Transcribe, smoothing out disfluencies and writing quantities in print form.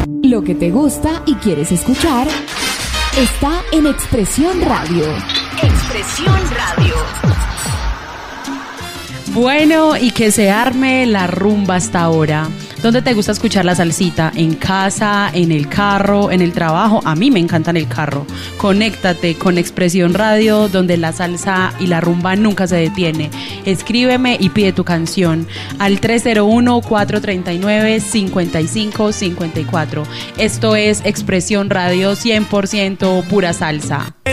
Lo que te gusta y quieres escuchar está en Expresión Radio. Expresión Radio. Bueno, y que se arme la rumba hasta ahora. ¿Dónde te gusta escuchar la salsita? ¿En casa, en el carro, en el trabajo? A mí me encanta en el carro. Conéctate con Expresión Radio, donde la salsa y la rumba nunca se detiene. Escríbeme y pide tu canción al 301-439-5554. Esto es Expresión Radio 100% pura salsa.